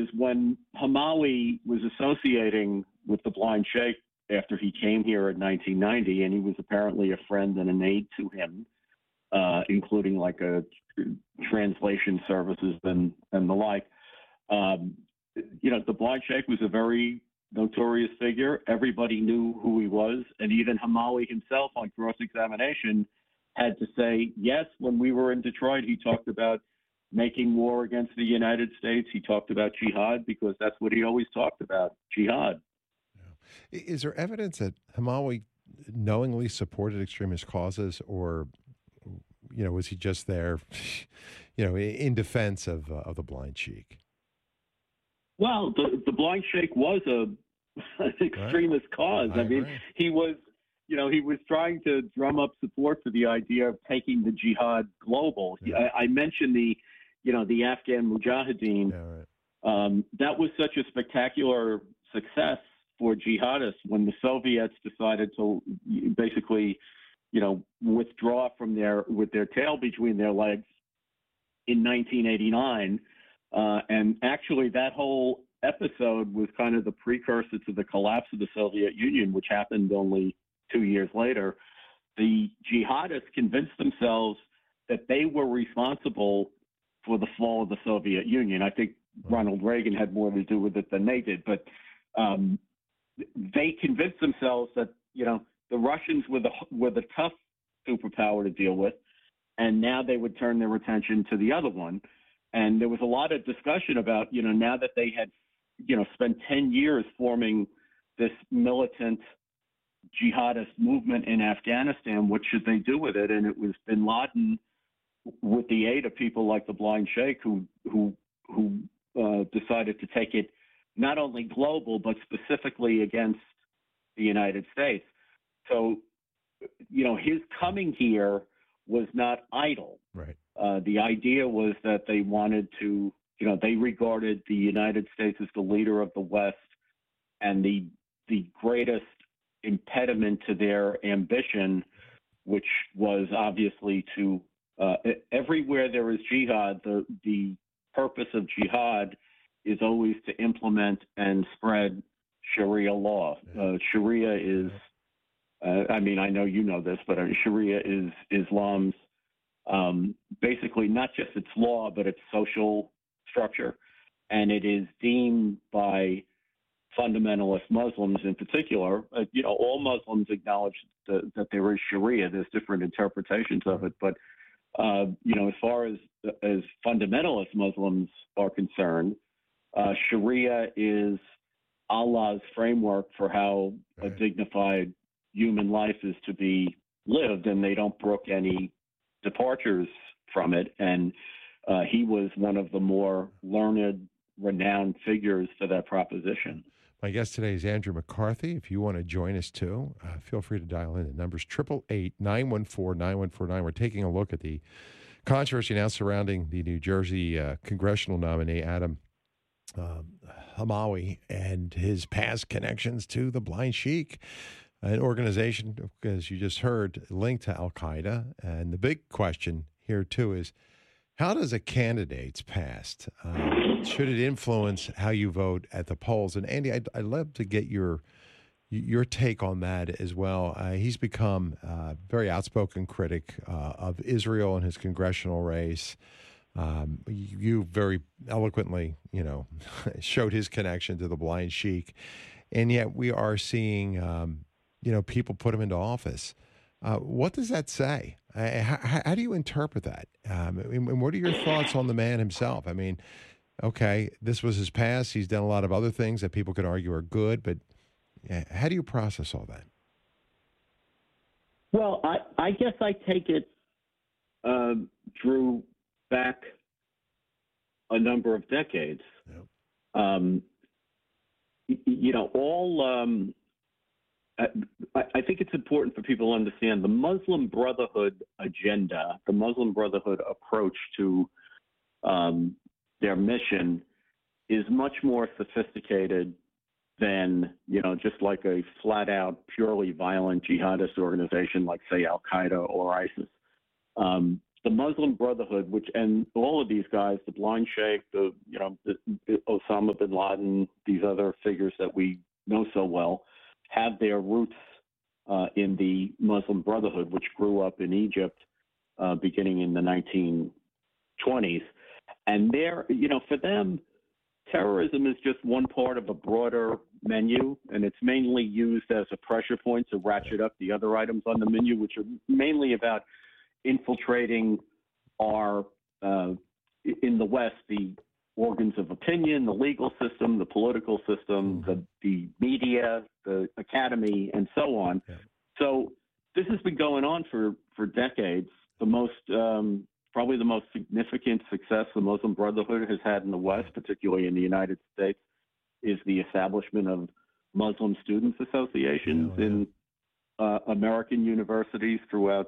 is when Hamawi was associating with the Blind Sheikh after he came here in 1990, and he was apparently a friend and an aide to him, including like a translation services and the like. The Blind Sheikh was a very notorious figure. Everybody knew who he was, and even Hamawi himself on cross-examination had to say, yes, when we were in Detroit, he talked about making war against the United States. He talked about jihad because that's what he always talked about, jihad. Yeah. Is there evidence that Hamawi knowingly supported extremist causes, or, was he just there, in defense of the Blind Sheikh? Well, the Blind Sheikh was an extremist cause. I mean, he was trying to drum up support for the idea of taking the jihad global. Yeah. I mentioned the Afghan Mujahideen. Yeah, right. That was such a spectacular success for jihadists when the Soviets decided to basically, withdraw from with their tail between their legs in 1989. And actually, that whole episode was kind of the precursor to the collapse of the Soviet Union, which happened only 2 years later. The jihadists convinced themselves that they were responsible for the fall of the Soviet Union. I think Ronald Reagan had more to do with it than they did, but they convinced themselves that the Russians were the tough superpower to deal with, and now they would turn their attention to the other one. And there was a lot of discussion about, now that they had, spent 10 years forming this militant jihadist movement in Afghanistan, what should they do with it? And it was bin Laden, with the aid of people like the Blind Sheikh, who decided to take it not only global, but specifically against the United States. So, his coming here was not idle. Right. The idea was that they wanted to, they regarded the United States as the leader of the West, and the greatest impediment to their ambition, which was obviously to, everywhere there is jihad, the purpose of jihad is always to implement and spread Sharia law. Sharia is, I know you know this, but Sharia is Islam's basically not just its law, but its social structure. And it is deemed by fundamentalist Muslims in particular, all Muslims acknowledge that there is Sharia. There's different interpretations of it. But, as far as fundamentalist Muslims are concerned, Sharia is Allah's framework for how a dignified human life is to be lived, and they don't brook any departures from it. And he was one of the more learned, renowned figures for that proposition. My guest today is Andrew McCarthy. If you want to join us too, feel free to dial in. The number's 888-914-9149. We're taking a look at the controversy now surrounding the New Jersey congressional nominee, Adam Hamawi, and his past connections to the Blind Sheikh, an organization, as you just heard, linked to Al-Qaeda. And the big question here, too, is how does a candidate's past, should it influence how you vote at the polls? And Andy, I'd love to get your take on that as well. He's become a very outspoken critic of Israel and his congressional race. You very eloquently, showed his connection to the Blind Sheikh. And yet we are seeing, people put him into office. What does that say? How do you interpret that? And what are your thoughts on the man himself? I mean, okay, this was his past. He's done a lot of other things that people could argue are good, but how do you process all that? Well, I guess I take it, Drew, back a number of decades. Yep. I think it's important for people to understand the Muslim Brotherhood agenda, the Muslim Brotherhood approach to their mission is much more sophisticated than, just like a flat out, purely violent jihadist organization like, say, Al-Qaeda or ISIS. the Muslim Brotherhood, and all of these guys, the Blind Sheikh, the Osama bin Laden, these other figures that we know so well, have their roots in the Muslim Brotherhood, which grew up in Egypt beginning in the 1920s. And for them, terrorism is just one part of a broader menu, and it's mainly used as a pressure point to ratchet up the other items on the menu, which are mainly about infiltrating in the West, the organs of opinion, the legal system, the political system, the media, the academy, and so on. Yeah. So this has been going on for decades. Probably the most significant success the Muslim Brotherhood has had in the West, particularly in the United States, is the establishment of Muslim Students Associations in American universities throughout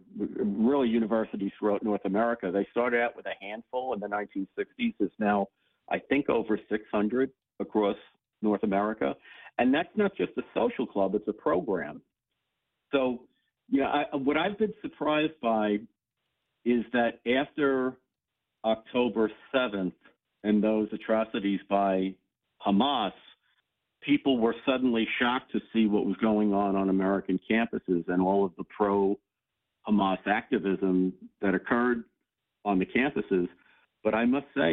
North America. They started out with a handful in the 1960s. There's now, I think, over 600 across North America. And that's not just a social club, it's a program. So, what I've been surprised by is that after October 7th and those atrocities by Hamas, people were suddenly shocked to see what was going on American campuses and all of the pro-Hamas activism that occurred on the campuses. But I must say,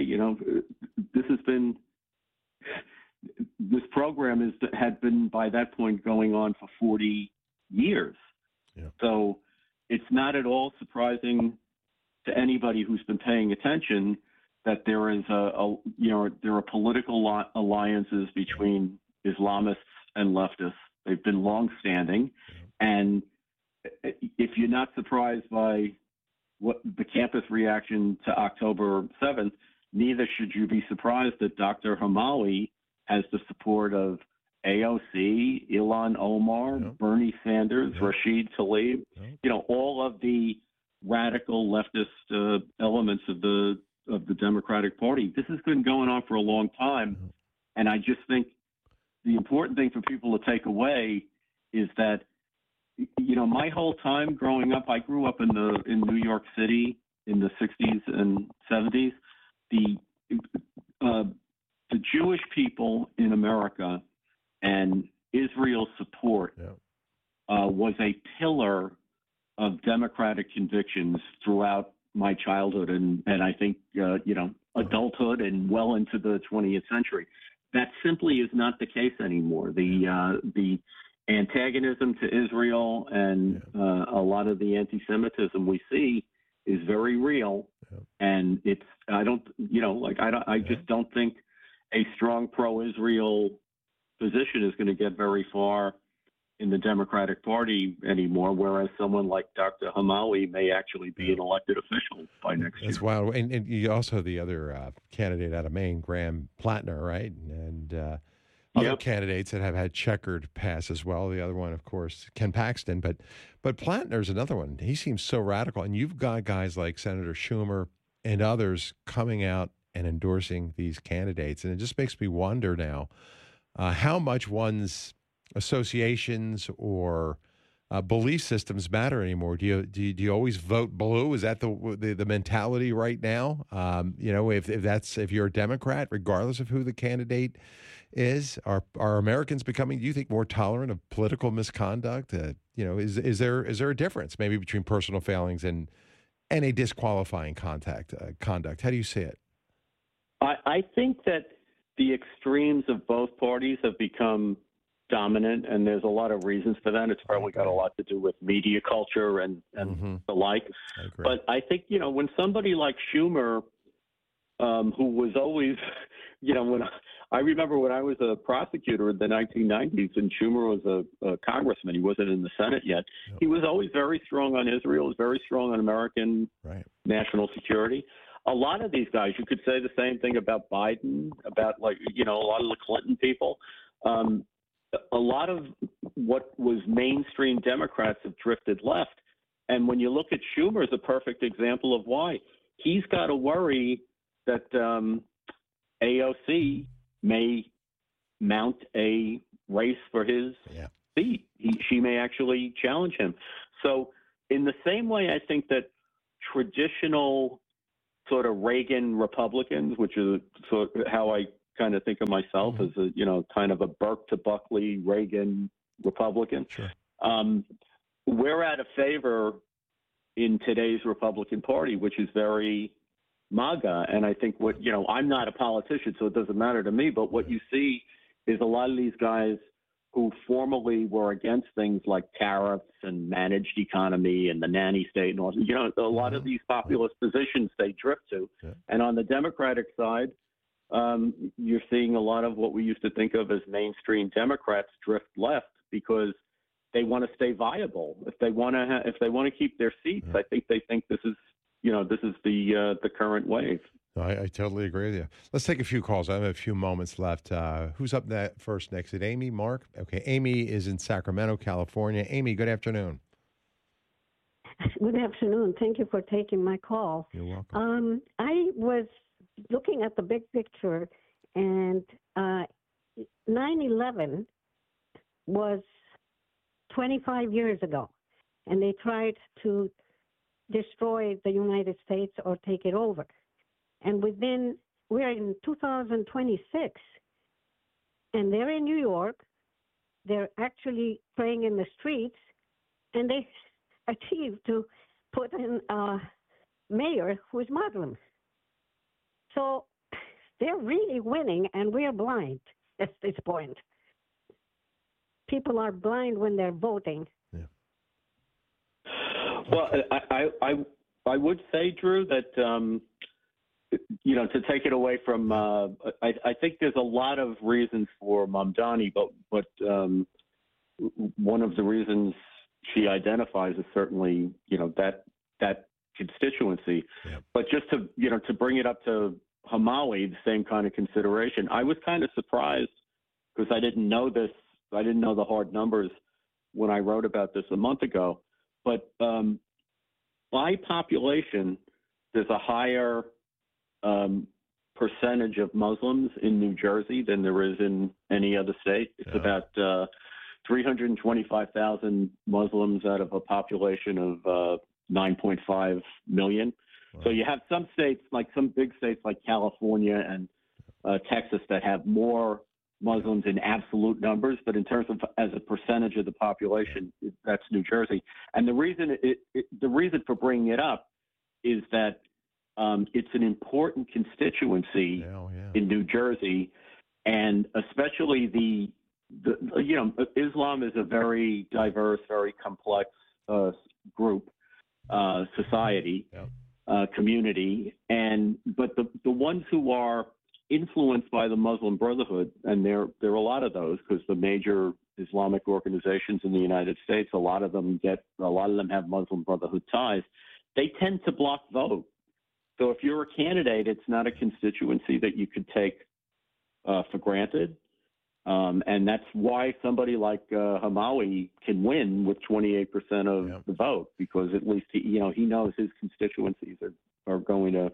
this program had been by that point going on for 40 years. Yeah. So it's not at all surprising to anybody who's been paying attention that there is there are political alliances between Islamists and leftists. They've been longstanding, and if you're not surprised by what the campus reaction to October 7th, neither should you be surprised that Dr. Hamawi has the support of AOC, Ilhan Omar, Bernie Sanders, Rashid Tlaib, all of the radical leftist elements of the Democratic Party. This has been going on for a long time, and I just think the important thing for people to take away is that, my whole time growing up, I grew up in New York City in the 60s and 70s. The Jewish people in America and Israel's support was a pillar of democratic convictions throughout my childhood and I think, adulthood and well into the 20th century. That simply is not the case anymore. The antagonism to Israel and a lot of the anti-Semitism we see is very real, and I just don't think a strong pro-Israel position is going to get very far in the Democratic Party anymore, whereas someone like Dr. Hamawi may actually be an elected official by next year. That's wild. And you also, the other candidate out of Maine, Graham Plattner, right? And other candidates that have had checkered past as well. The other one, of course, Ken Paxton. But Plattner's another one. He seems so radical. And you've got guys like Senator Schumer and others coming out and endorsing these candidates. And it just makes me wonder now how much one's associations or belief systems matter anymore. Do you always vote blue? Is that the mentality right now? If you're a Democrat, regardless of who the candidate is, are Americans becoming, do you think, more tolerant of political misconduct? Is there a difference maybe between personal failings and a disqualifying conduct? How do you see it? I think that the extremes of both parties have become dominant, and there's a lot of reasons for that. It's probably got a lot to do with media culture and the like. But I think, when somebody like Schumer, who was always, I remember when I was a prosecutor in the 1990s and Schumer was a congressman, he wasn't in the Senate yet. He was always very strong on Israel, was very strong on American national security. A lot of these guys, you could say the same thing about Biden, about a lot of the Clinton people. A lot of what was mainstream Democrats have drifted left. And when you look at Schumer as a perfect example of why, he's got to worry that AOC may mount a race for his seat. She may actually challenge him. So in the same way, I think that traditional sort of Reagan Republicans, which is sort of how I kind of think of myself as a, kind of a Burke to Buckley Reagan Republican. Sure. We're out of favor in today's Republican Party, which is very MAGA. And I think I'm not a politician, so it doesn't matter to me, but what you see is a lot of these guys who formerly were against things like tariffs and managed economy and the nanny state and all, a lot of these populist positions they drift to. Yeah. And on the Democratic side, you're seeing a lot of what we used to think of as mainstream Democrats drift left because they want to stay viable. If they want to keep their seats, I think they think this is the current wave. I totally agree with you. Let's take a few calls. I have a few moments left. Who's up first next? Is it Amy, Mark? Okay, Amy is in Sacramento, California. Amy, good afternoon. Good afternoon. Thank you for taking my call. You're welcome. I was looking at the big picture, and 9/11 was 25 years ago, and they tried to destroy the United States or take it over. And we're in 2026, and they're in New York. They're actually praying in the streets, and they achieved to put in a mayor who is Muslim. So they're really winning, and we're blind at this point. People are blind when they're voting. Yeah. Well, I would say, Drew, that to take it away from, I think there's a lot of reasons for Mamdani, but one of the reasons she identifies is certainly that constituency. Yeah. But just to bring it up to Hamawi, the same kind of consideration. I was kind of surprised because I didn't know this. I didn't know the hard numbers when I wrote about this a month ago. But by population, there's a higher percentage of Muslims in New Jersey than there is in any other state. It's about 325,000 Muslims out of a population of 9.5 million. Wow. So you have some states, like some big states like California and Texas, that have more Muslims in absolute numbers, but in terms of as a percentage of the population, that's New Jersey. And the reason for bringing it up is that it's an important constituency in New Jersey, and especially Islam is a very diverse, very complex group, society, community, but the ones who are influenced by the Muslim Brotherhood, and there are a lot of those because the major Islamic organizations in the United States, a lot of them have Muslim Brotherhood ties. They tend to block vote. So if you're a candidate, it's not a constituency that you could take for granted. And that's why somebody like Hamawi can win with 28% of the vote, because at least he knows his constituencies are going to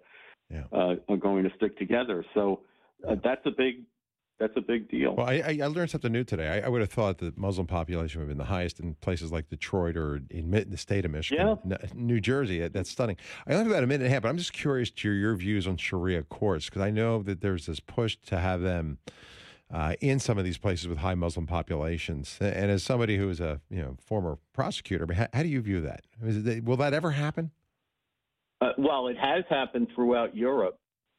stick together. So that's a big deal. Well, I learned something new today. I would have thought the Muslim population would have been the highest in places like Detroit or in the state of Michigan, New Jersey. That's stunning. I only have about a minute and a half, but I'm just curious to your views on Sharia courts, because I know that there's this push to have them in some of these places with high Muslim populations. And as somebody who is a former prosecutor, how do you view that? Will that ever happen? Well, it has happened throughout Europe.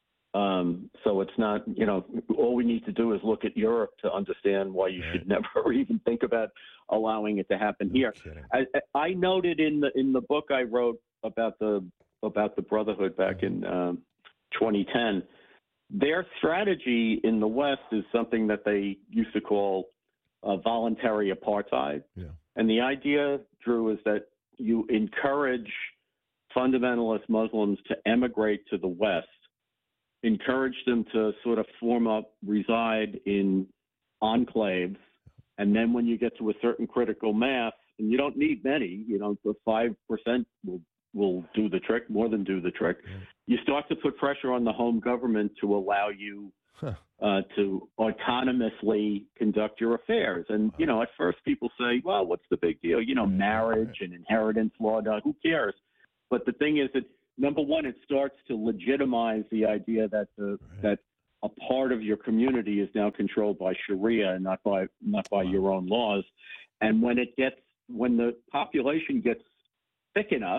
So it's not, all we need to do is look at Europe to understand why you should never even think about allowing it to happen here. I noted in the book I wrote about the Brotherhood back in 2010, their strategy in the West is something that they used to call voluntary apartheid. Yeah. And the idea, Drew, is that you encourage fundamentalist Muslims to emigrate to the West, encourage them to sort of reside in enclaves, and then when you get to a certain critical mass, and you don't need many, the 5% will do the trick, more than do the trick. Yeah. You start to put pressure on the home government to allow you to autonomously conduct your affairs. And, at first people say, well, what's the big deal? Marriage and inheritance law, who cares? But the thing is that number one, it starts to legitimize the idea that that a part of your community is now controlled by Sharia and not by your own laws. And when the population gets thick enough,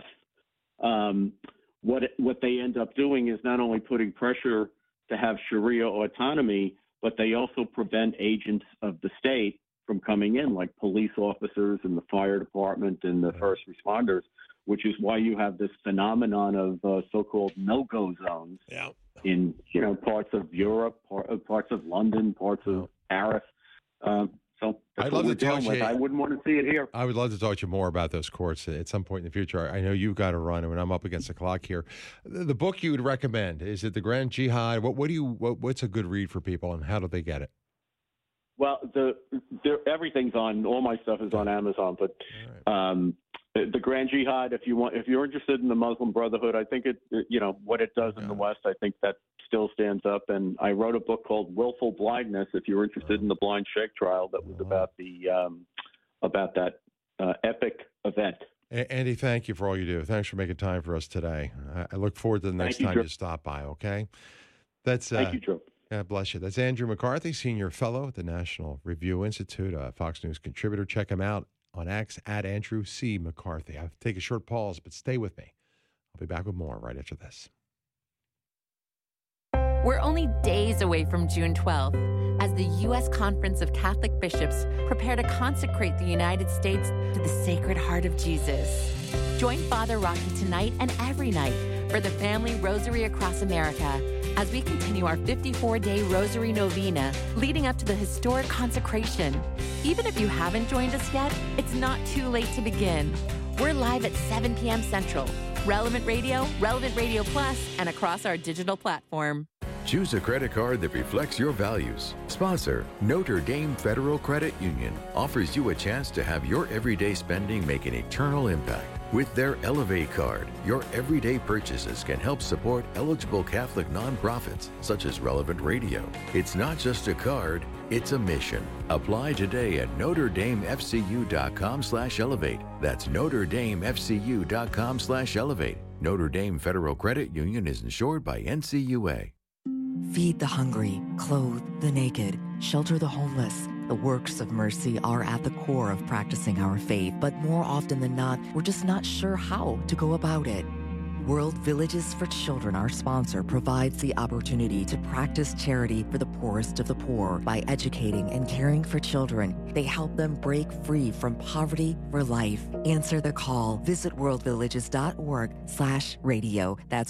what they end up doing is not only putting pressure to have Sharia autonomy, but they also prevent agents of the state from coming in, like police officers and the fire department and the first responders, which is why you have this phenomenon of so-called no-go zones in parts of Europe, parts of London, parts of Paris. So that's what we're dealing with. I wouldn't want to see it here. I would love to talk to you more about those courts at some point in the future. I know you've got to run, and I'm up against the clock here. The book you would recommend, is it The Grand Jihad? What's a good read for people, and how do they get it? Well, everything's on. All my stuff is on Amazon, but The Grand Jihad. If you're interested in the Muslim Brotherhood, I think what it does in the West. I think that still stands up. And I wrote a book called Willful Blindness. If you're interested in the blind sheikh trial, that was about that epic event. Andy, thank you for all you do. Thanks for making time for us today. I look forward to the next time you stop by. Okay, thank you, Drew. God bless you. That's Andrew McCarthy, Senior Fellow at the National Review Institute, a Fox News contributor. Check him out on X at Andrew C. McCarthy. I'll take a short pause, but stay with me. I'll be back with more right after this. We're only days away from June 12th as the U.S. Conference of Catholic Bishops prepare to consecrate the United States to the Sacred Heart of Jesus. Join Father Rocky tonight and every night for the Family Rosary Across America as we continue our 54-day Rosary Novena leading up to the historic consecration. Even if you haven't joined us yet, it's not too late to begin. We're live at 7 p.m. Central, Relevant Radio, Relevant Radio Plus, and across our digital platform. Choose a credit card that reflects your values. Sponsor, Notre Dame Federal Credit Union, offers you a chance to have your everyday spending make an eternal impact. With their Elevate card, your everyday purchases can help support eligible Catholic nonprofits, such as Relevant Radio. It's not just a card, it's a mission. Apply today at NotreDameFCU.com/elevate. That's NotreDameFCU.com/elevate. Notre Dame Federal Credit Union is insured by NCUA. Feed the hungry, clothe the naked, shelter the homeless. The works of mercy are at the core of practicing our faith, but more often than not, we're just not sure how to go about it. World Villages for Children, our sponsor, provides the opportunity to practice charity for the poorest of the poor by educating and caring for children. They help them break free from poverty for life. Answer the call. Visit worldvillages.org/radio. That's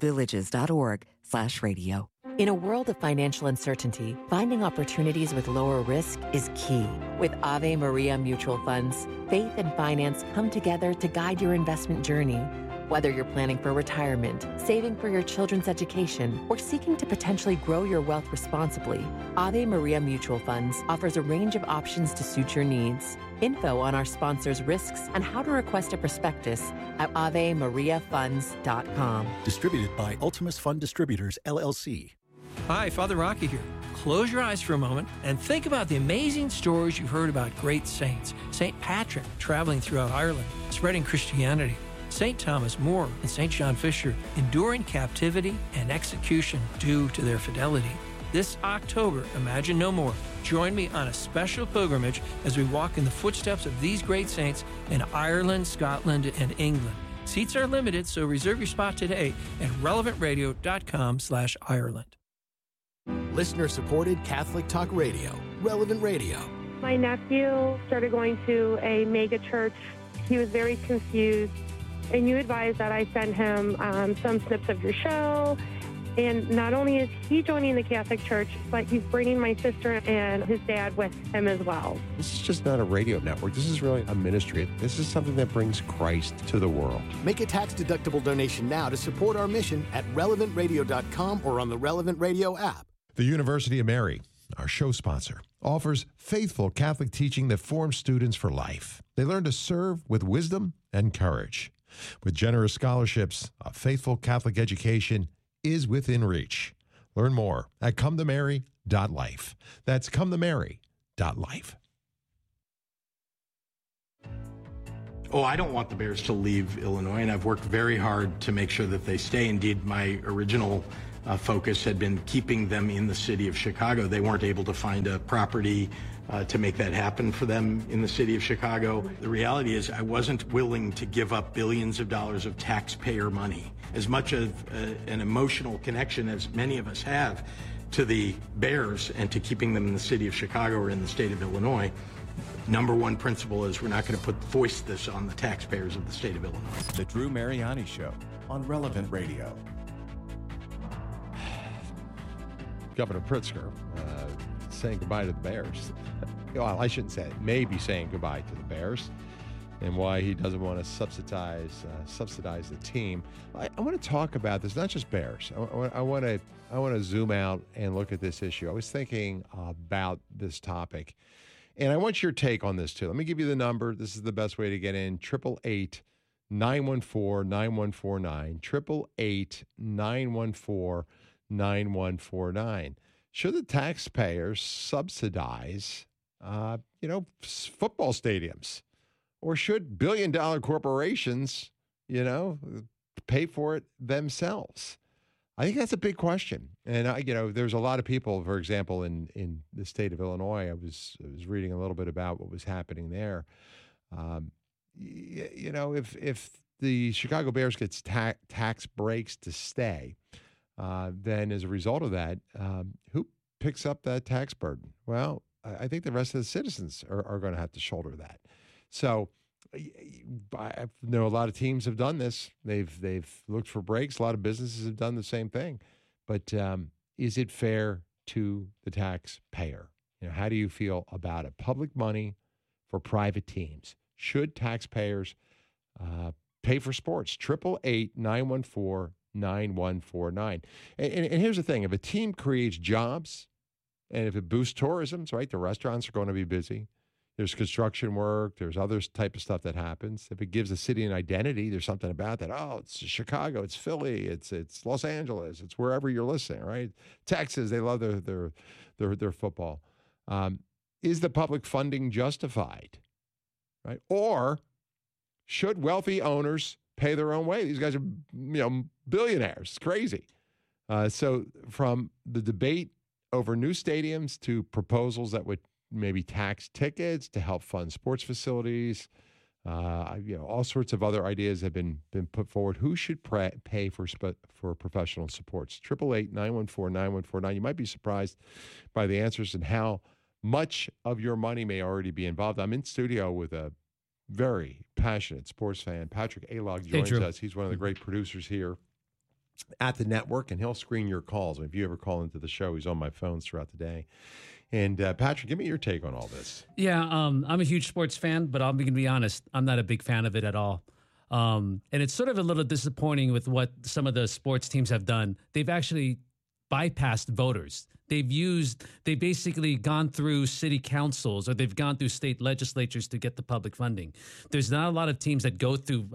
worldvillages.org/radio. In a world of financial uncertainty, finding opportunities with lower risk is key. With Ave Maria Mutual Funds, faith and finance come together to guide your investment journey. Whether you're planning for retirement, saving for your children's education, or seeking to potentially grow your wealth responsibly, Ave Maria Mutual Funds offers a range of options to suit your needs. Info on our sponsors' risks and how to request a prospectus at AveMariaFunds.com. Distributed by Ultimus Fund Distributors, LLC. Hi, Father Rocky here. Close your eyes for a moment and think about the amazing stories you've heard about great saints. St. Patrick traveling throughout Ireland, spreading Christianity. St. Thomas More and St. John Fisher enduring captivity and execution due to their fidelity. This October, Imagine No More. Join me on a special pilgrimage as we walk in the footsteps of these great saints in Ireland, Scotland, and England. Seats are limited, so reserve your spot today at relevantradio.com/Ireland. Listener-supported Catholic Talk Radio, Relevant Radio. My nephew started going to a mega church. He was very confused, and you advised that I send him some snips of your show. And not only is he joining the Catholic Church, but he's bringing my sister and his dad with him as well. This is just not a radio network. This is really a ministry. This is something that brings Christ to the world. Make a tax-deductible donation now to support our mission at relevantradio.com or on the Relevant Radio app. The University of Mary, our show sponsor, offers faithful Catholic teaching that forms students for life. They learn to serve with wisdom and courage. With generous scholarships, a faithful Catholic education is within reach. Learn more at cometomary.life. That's cometomary.life. I don't want the Bears to leave Illinois, and I've worked very hard to make sure that they stay. Indeed, my original focus had been keeping them in the city of Chicago. They weren't able to find a property to make that happen for them in the city of Chicago. The reality is I wasn't willing to give up billions of dollars of taxpayer money. As much of an emotional connection as many of us have to the Bears and to keeping them in the city of Chicago or in the state of Illinois, number one principle is we're not going to foist this on the taxpayers of the state of Illinois. The Drew Mariani Show on Relevant Radio. Governor Pritzker saying goodbye to the Bears. Well, I shouldn't say it. Maybe saying goodbye to the Bears, and why he doesn't want to subsidize the team. I want to talk about this, not just Bears. I want to zoom out and look at this issue. I was thinking about this topic, and I want your take on this too. Let me give you the number. This is the best way to get in: 888-914-9149. 888-914-9149. Should the taxpayers subsidize, football stadiums? Or should billion-dollar corporations, pay for it themselves? I think that's a big question. And, there's a lot of people, for example, in the state of Illinois, I was reading a little bit about what was happening there. If the Chicago Bears gets tax breaks to stay, then as a result of that, who picks up that tax burden? Well, I think the rest of the citizens are going to have to shoulder that. So I know a lot of teams have done this. They've looked for breaks. A lot of businesses have done the same thing. But is it fair to the taxpayer? How do you feel about it? Public money for private teams. Should taxpayers pay for sports? 888-914-9149. And here's the thing. If a team creates jobs and if it boosts tourism, right, the restaurants are going to be busy. There's construction work. There's other type of stuff that happens. If it gives a city an identity, there's something about that. Oh, it's Chicago. It's Philly. It's Los Angeles. It's wherever you're listening, right? Texas, they love their football. Is the public funding justified, right? Or should wealthy owners pay their own way? These guys are, billionaires. It's crazy. So from the debate over new stadiums to proposals that would maybe tax tickets to help fund sports facilities, all sorts of other ideas have been put forward. Who should pay for professional supports? 888-914-9149. You might be surprised by the answers and how much of your money may already be involved. I'm in studio with a very passionate sports fan. Patrick Alog joins us. He's one of the great producers here at the network, and he'll screen your calls. If you ever call into the show, he's on my phones throughout the day. And Patrick, give me your take on all this. Yeah, I'm a huge sports fan, but I'm going to be honest, I'm not a big fan of it at all. And it's sort of a little disappointing with what some of the sports teams have done. They've actually bypassed voters. They've basically gone through city councils or they've gone through state legislatures to get the public funding. There's not a lot of teams that go through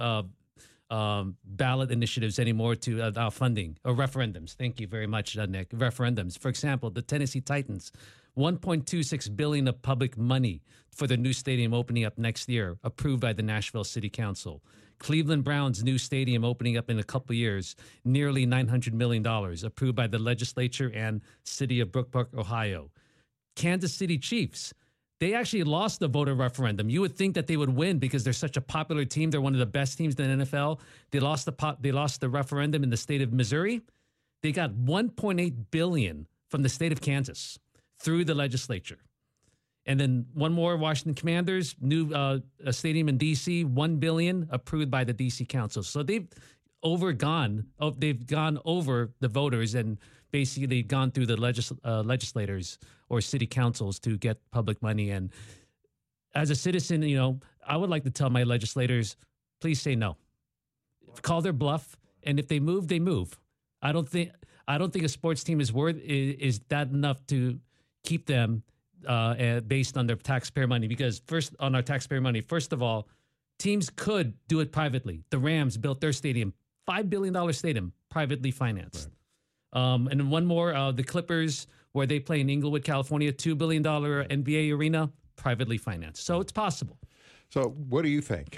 ballot initiatives anymore to allow funding or referendums. Thank you very much, Nick. Referendums. For example, the Tennessee Titans, $1.26 billion of public money for the new stadium opening up next year, approved by the Nashville City Council. Cleveland Browns' new stadium opening up in a couple of years, nearly $900 million, approved by the legislature and city of Brook Park, Ohio. Kansas City Chiefs, they actually lost the voter referendum. You would think that they would win because they're such a popular team. They're one of the best teams in the NFL. They lost the referendum in the state of Missouri. They got $1.8 billion from the state of Kansas through the legislature. And then one more, Washington Commanders, new stadium in D.C., $1 billion, approved by the D.C. Council. So they've gone over the voters and basically gone through the legislators or city councils to get public money. And as a citizen, I would like to tell my legislators, please say no. Call their bluff, and if they move, they move. I don't think a sports team is that enough to keep them based on their taxpayer money. Because first of all, teams could do it privately. The Rams built their stadium, $5 billion stadium, privately financed. Right. And then one more, the Clippers, where they play in Inglewood, California, $2 billion NBA arena, privately financed. So it's possible. So what do you think?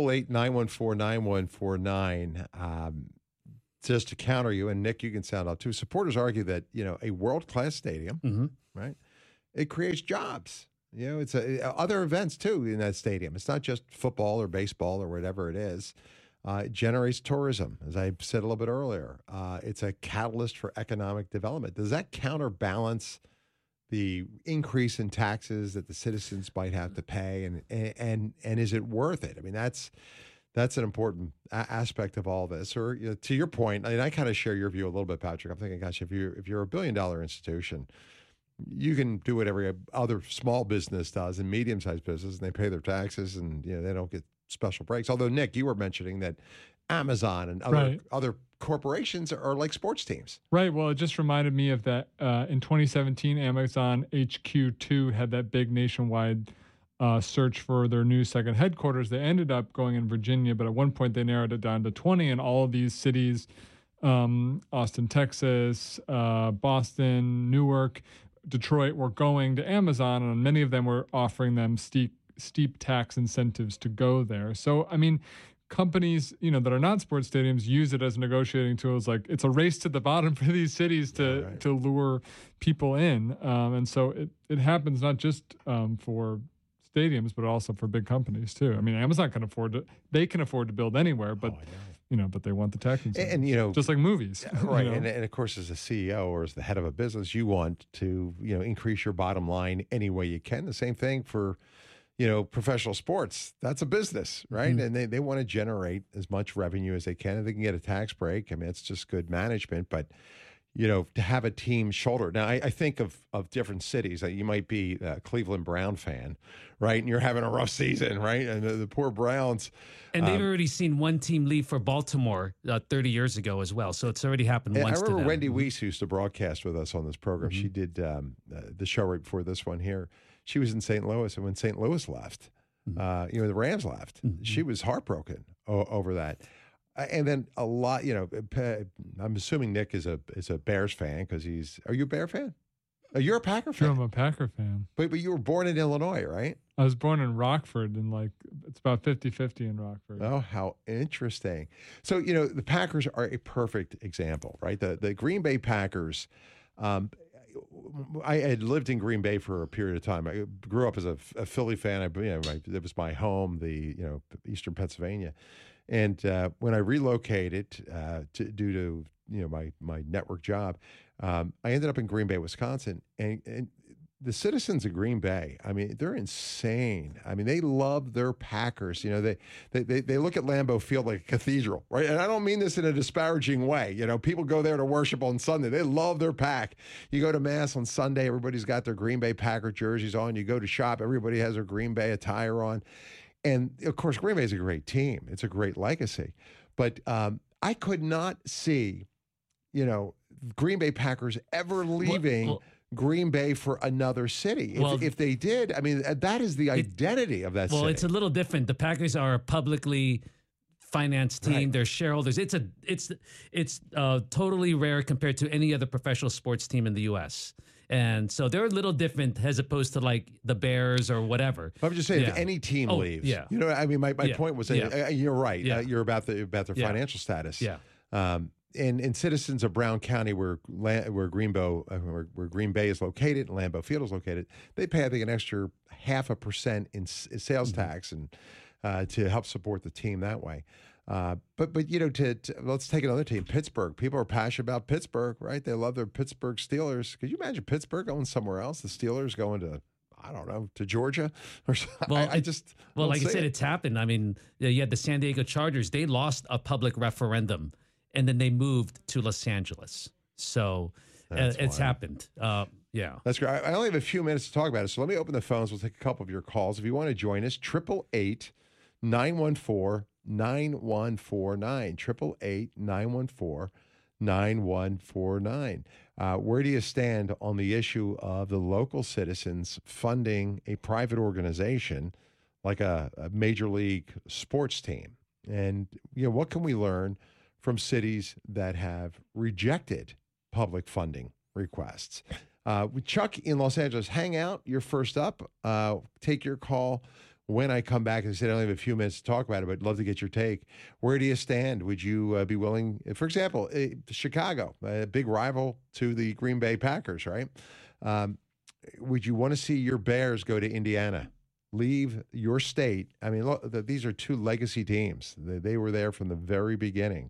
888-914-9149. Just to counter you, and Nick, you can sound out too. Supporters argue that, a world-class stadium, right? It creates jobs. It's other events too in that stadium. It's not just football or baseball or whatever it is. It generates tourism, as I said a little bit earlier. It's a catalyst for economic development. Does that counterbalance the increase in taxes that the citizens might have to pay, and is it worth it? I mean, that's an important aspect of all this. Or to your point, I kind of share your view a little bit, Patrick. I'm thinking, gosh, if you're a $1 billion institution, you can do what every other small business does and medium-sized business, and they pay their taxes, and they don't get special breaks. Although, Nick, you were mentioning that Amazon and other corporations are like sports teams. Right. Well, it just reminded me of that in 2017, Amazon HQ2 had that big nationwide search for their new second headquarters. They ended up going in Virginia, but at one point they narrowed it down to 20, and all of these cities, Austin, Texas, Boston, Newark, Detroit, were going to Amazon, and many of them were offering them steep tax incentives to go there. So, I mean, companies, that are not sports stadiums use it as negotiating tools. Like, it's a race to the bottom for these cities to lure people in. And so it happens not just for stadiums, but also for big companies too. I mean, Amazon can afford to build anywhere, but but they want the tax incentives. And just like movies. Right. And of course, as a CEO or as the head of a business, you want to, increase your bottom line any way you can. The same thing for professional sports. That's a business, right? And they want to generate as much revenue as they can. If they can get a tax break, I mean, it's just good management. But, to have a team shoulder. Now, I think of different cities. You might be a Cleveland Brown fan, right? And you're having a rough season, right? And the poor Browns. And they've already seen one team leave for Baltimore 30 years ago as well. So it's already happened once to them. I remember Wendy Weiss, who used to broadcast with us on this program. She did the show right before this one here. She was in St. Louis, and when St. Louis left, the Rams left. She was heartbroken over that. And then a lot, I'm assuming Nick is a Bears fan because are you a Bear fan? You're a Packer fan. Sure, I'm a Packer fan. But you were born in Illinois, right? I was born in Rockford, and it's about 50-50 in Rockford. Oh, how interesting. So, the Packers are a perfect example, right? The Green Bay Packers, I had lived in Green Bay for a period of time. I grew up as a Philly fan. It was my home, Eastern Pennsylvania. And when I relocated due to my network job, I ended up in Green Bay, Wisconsin. And the citizens of Green Bay, I mean, they're insane. I mean, they love their Packers. They look at Lambeau Field like a cathedral, right? And I don't mean this in a disparaging way. People go there to worship on Sunday. They love their Pack. You go to Mass on Sunday, everybody's got their Green Bay Packer jerseys on. You go to shop, everybody has their Green Bay attire on. And, of course, Green Bay is a great team. It's a great legacy. But I could not see, Green Bay Packers ever leaving Green Bay for another city. If they did, I mean, that is the identity of that city. Well, it's a little different. The Packers are a publicly financed team. Right. They're shareholders. It's totally rare compared to any other professional sports team in the U.S., and so they're a little different as opposed to like the Bears or whatever. I'm just saying, if any team leaves, I mean, my point was that you're right. You're about their financial status. Yeah. And citizens of Brown County, where Green Bay is located, and Lambeau Field is located, they pay, I think, an extra 0.5% in sales tax and to help support the team that way. But let's take another team, Pittsburgh. People are passionate about Pittsburgh, right? They love their Pittsburgh Steelers. Could you imagine Pittsburgh going somewhere else? The Steelers going to, I don't know, to Georgia or something? Well, like I said, it's happened. I mean, you had the San Diego Chargers. They lost a public referendum, and then they moved to Los Angeles. So it's happened. Yeah. That's great. I only have a few minutes to talk about it, so let me open the phones. We'll take a couple of your calls. If you want to join us, 888-914-9149, 888-914-9149. Where do you stand on the issue of the local citizens funding a private organization like a major league sports team? And what can we learn from cities that have rejected public funding requests? Chuck in Los Angeles, hang out. You're first up. Take your call when I come back, I said I only have a few minutes to talk about it, but I'd love to get your take. Where do you stand? Would you be willing, for example, Chicago, a big rival to the Green Bay Packers, right? Would you want to see your Bears go to Indiana? Leave your state. I mean, look, these are two legacy teams. They were there from the very beginning.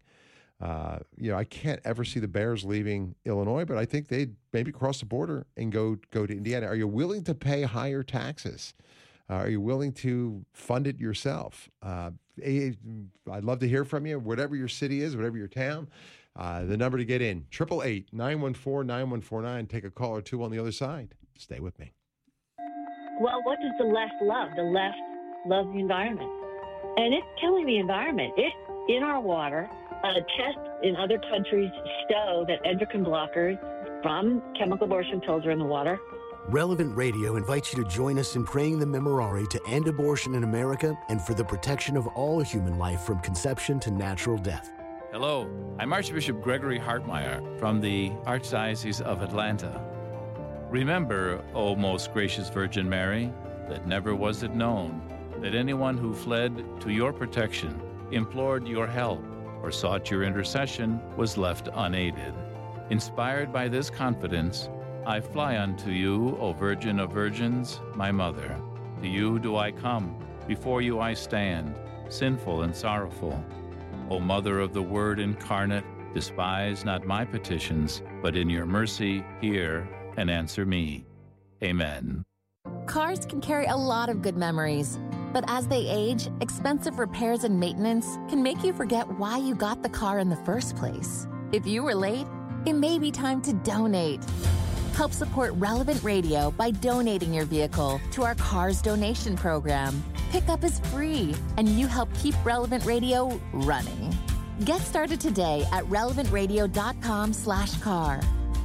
I can't ever see the Bears leaving Illinois, but I think they'd maybe cross the border and go to Indiana. Are you willing to pay higher taxes? Are you willing to fund it yourself? I'd love to hear from you, whatever your city is, whatever your town. The number to get in, 888-914-9149. Take a call or two on the other side. Stay with me. Well, what does the left love? The left loves the environment. And it's killing the environment. It's in our water. Tests in other countries show that endocrine blockers from chemical abortion pills are in the water. Relevant Radio invites you to join us in praying the Memorare to end abortion in America and for the protection of all human life from conception to natural death. Hello, I'm Archbishop Gregory Hartmeyer from the Archdiocese of Atlanta. Remember, O most gracious Virgin Mary, that never was it known that anyone who fled to your protection, implored your help, or sought your intercession was left unaided. Inspired by this confidence, I fly unto you, O Virgin of Virgins, my Mother. To you do I come, before you I stand, sinful and sorrowful. O Mother of the Word incarnate, despise not my petitions, but in your mercy hear and answer me. Amen. Cars can carry a lot of good memories, but as they age, expensive repairs and maintenance can make you forget why you got the car in the first place. If you were late, it may be time to donate. Help support Relevant Radio by donating your vehicle to our Cars Donation Program. Pickup is free, and you help keep Relevant Radio running. Get started today at relevantradio.com/car.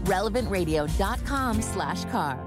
relevantradio.com/car.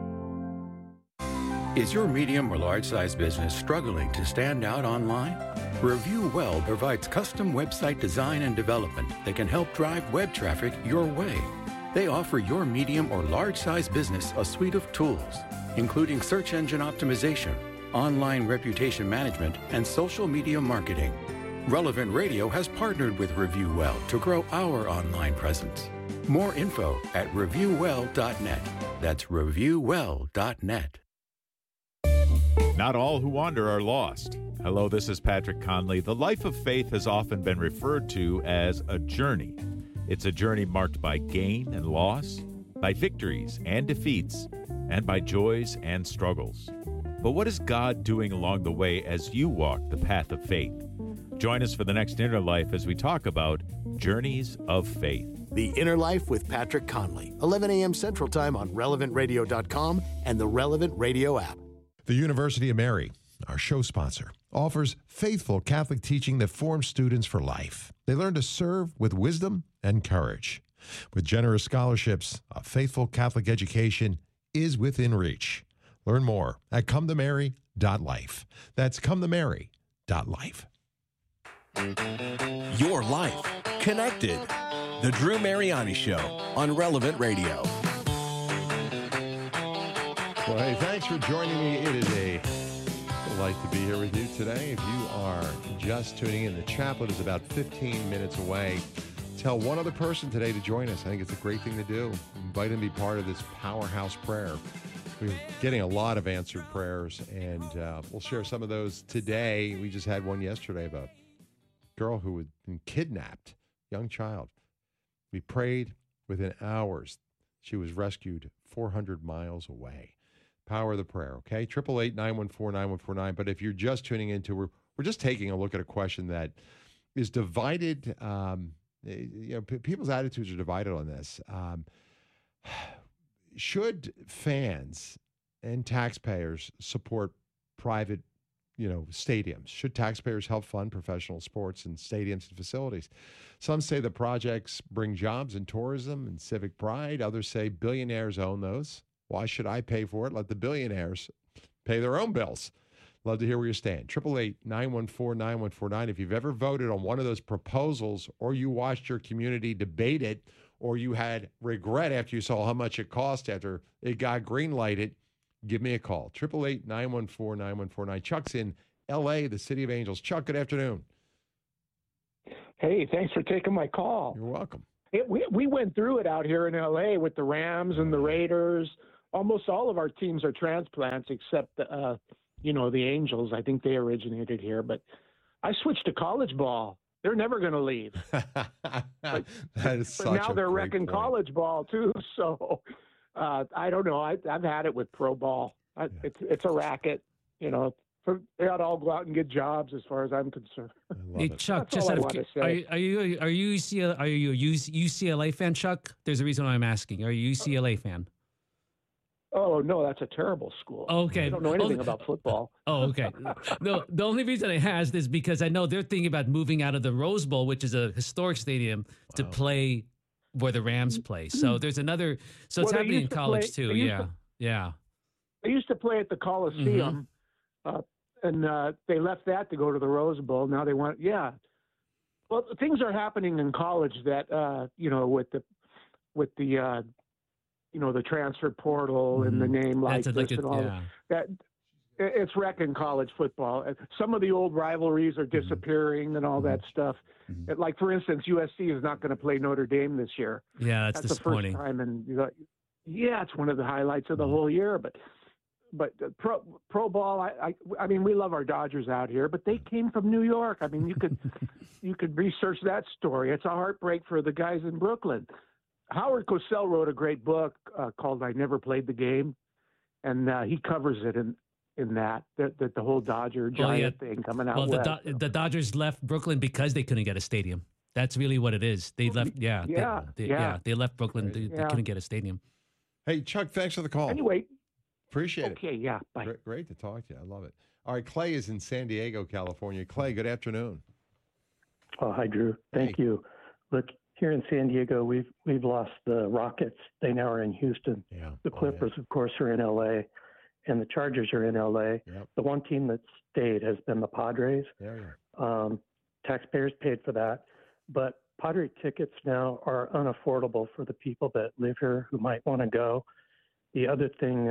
Is your medium or large size business struggling to stand out online? Review Well provides custom website design and development that can help drive web traffic your way. They offer your medium or large size business a suite of tools, including search engine optimization, online reputation management, and social media marketing. Relevant Radio has partnered with Review Well to grow our online presence. More info at reviewwell.net. That's reviewwell.net. Not all who wander are lost. Hello, this is Patrick Conley. The life of faith has often been referred to as a journey. It's a journey marked by gain and loss, by victories and defeats, and by joys and struggles. But what is God doing along the way as you walk the path of faith? Join us for the next Inner Life as we talk about Journeys of Faith. The Inner Life with Patrick Conley, 11 a.m. Central Time on relevantradio.com and the Relevant Radio app. The University of Mary, our show sponsor, offers faithful Catholic teaching that forms students for life. They learn to serve with wisdom and courage. With generous scholarships, a faithful Catholic education is within reach. Learn more at cometomary.life. That's cometomary.life. Your life connected. The Drew Mariani Show on Relevant Radio. Well, hey, thanks for joining me. It is a delight to be here with you today. If you are just tuning in, the chaplet is about 15 minutes away. Tell one other person today to join us. I think it's a great thing to do. Invite them to be part of this powerhouse prayer. We're getting a lot of answered prayers, and we'll share some of those today. We just had one yesterday about a girl who had been kidnapped, young child. We prayed within hours. She was rescued 400 miles away. Power of the prayer, okay? 888-914-9149. But if you're just tuning into, we're just taking a look at a question that is divided. People's attitudes are divided on this. Should fans and taxpayers support private, stadiums? Should taxpayers help fund professional sports and stadiums and facilities? Some say the projects bring jobs and tourism and civic pride. Others say billionaires own those. Why should I pay for it? Let the billionaires pay their own bills. Love to hear where you stand. 888-914-9149. If you've ever voted on one of those proposals, or you watched your community debate it, or you had regret after you saw how much it cost after it got green-lighted, give me a call. 888-914-9149. Chuck's in L.A., the City of Angels. Chuck, good afternoon. Hey, thanks for taking my call. You're welcome. We went through it out here in L.A. with the Rams and the Raiders. Almost all of our teams are transplants except, the Angels. I think they originated here. But I switched to college ball. They're never going to leave. That is such but now a they're great wrecking point. college ball, too. So I don't know. I've had it with pro ball. It's a racket, They ought to all go out and get jobs, as far as I'm concerned. Hey, Chuck, That's just all out I of wanna say. are you a UCLA fan, Chuck? There's a reason why I'm asking. Are you a UCLA fan? Oh no, that's a terrible school. Okay. I don't know anything about football. Oh, okay. No, the only reason I asked is because I know they're thinking about moving out of the Rose Bowl, which is a historic stadium, to play where the Rams play. So there's another. So it's Well, they happening in used to college play- too. they used Yeah, to- yeah. They used to play at the Coliseum, and they left that to go to the Rose Bowl. Now they want, Well, things are happening in college that with the the transfer portal and the name That's likeness like and all yeah. that. It's wrecking college football. Some of the old rivalries are disappearing and all that stuff. Like, for instance, USC is not going to play Notre Dame this year. Yeah, that's the first disappointing. time, and it's one of the highlights of the whole year. But pro ball, I mean, we love our Dodgers out here, but they came from New York. I mean, you could research that story. It's a heartbreak for the guys in Brooklyn. Howard Cosell wrote a great book called "I Never Played the Game," and he covers it in that the whole Dodger Giant thing coming out. Well, west. the Dodgers left Brooklyn because they couldn't get a stadium. That's really what it is. They left. They left Brooklyn. They couldn't get a stadium. Hey, Chuck, thanks for the call. Anyway. Appreciate it. Okay, yeah, bye. Great to talk to you. I love it. All right, Clay is in San Diego, California. Clay, good afternoon. Oh, hi, Drew. Thank you. Look, here in San Diego, we've lost the Rockets. They now are in Houston. Yeah. The Clippers, of course, are in L.A., and the Chargers are in L.A. Yep. The one team that's stayed has been the Padres. Taxpayers paid for that, but Padre tickets now are unaffordable for the people that live here who might want to go. The other thing,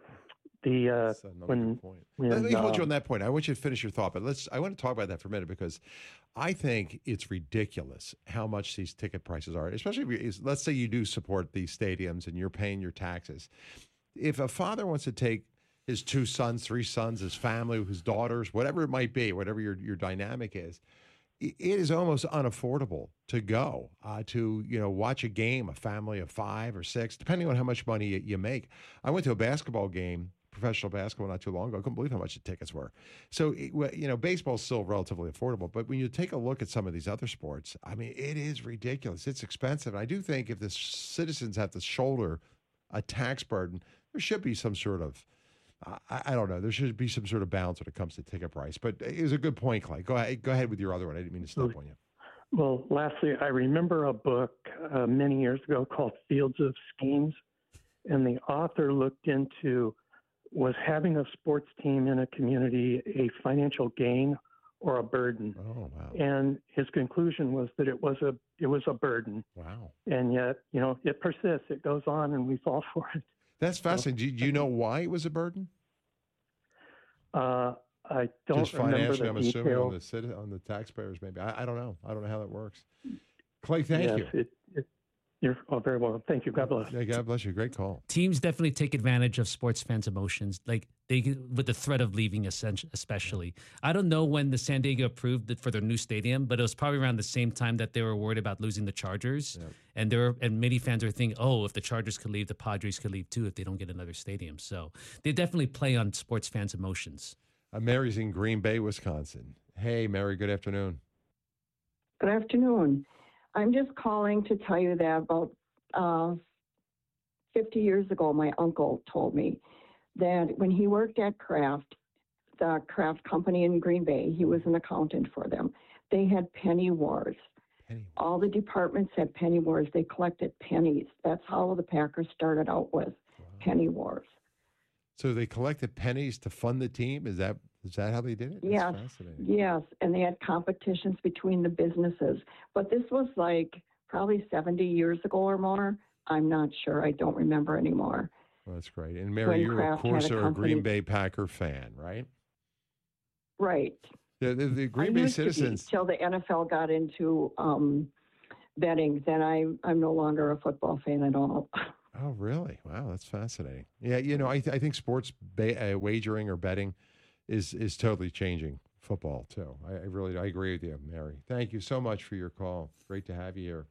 Let me hold you on that point. I want you to finish your thought, but I want to talk about that for a minute because I think it's ridiculous how much these ticket prices are, especially if let's say you do support these stadiums and you're paying your taxes. If a father wants to take his 2 sons, 3 sons, his family, his daughters, whatever it might be, whatever your dynamic is, it is almost unaffordable to go to watch a game, a family of 5 or 6, depending on how much money you make. I went to a basketball game, professional basketball, not too long ago. I couldn't believe how much the tickets were. So, baseball is still relatively affordable. But when you take a look at some of these other sports, I mean, it is ridiculous. It's expensive. And I do think if the citizens have to shoulder a tax burden, there should be some sort of I don't know. There should be some sort of balance when it comes to ticket price. But it was a good point, Clay. Go ahead with your other one. I didn't mean to step on you. Well, lastly, I remember a book many years ago called Fields of Schemes, and the author looked into was having a sports team in a community a financial gain or a burden. Oh, wow. And his conclusion was that it was a burden. Wow. And yet, it persists. It goes on, and we fall for it. That's fascinating. Do you know why it was a burden? I don't Just remember financially, the I'm assuming details. on the taxpayers, maybe. I don't know. I don't know how that works. Clay, thank you. You're very welcome. Thank you. God bless. Yeah, God bless you. Great call. Teams definitely take advantage of sports fans' emotions, like with the threat of leaving, especially. I don't know when the San Diego approved it for their new stadium, but it was probably around the same time that they were worried about losing the Chargers, and many fans are thinking, "Oh, if the Chargers could leave, the Padres could leave too if they don't get another stadium." So they definitely play on sports fans' emotions. Mary's in Green Bay, Wisconsin. Hey, Mary. Good afternoon. Good afternoon. I'm just calling to tell you that about 50 years ago, my uncle told me that when he worked at Kraft, the Kraft company in Green Bay, he was an accountant for them. They had penny wars. All the departments had penny wars. They collected pennies. That's how the Packers started out with penny wars. So they collected pennies to fund the team? Is that how they did it? That's Yes, fascinating. yes, and they had competitions between the businesses. But this was like probably 70 years ago or more. I'm not sure. I don't remember anymore. Well, that's great. And Mary, when you, of Kraft course, had a are a company. Green Bay Packer fan, right? Right. The Green I Bay used to be, Citizens. till the NFL got into betting. Then I'm no longer a football fan at all. Oh, really? Wow, that's fascinating. Yeah, I think sports wagering or betting is totally changing football too. I agree with you, Mary. Thank you so much for your call. Great to have you here.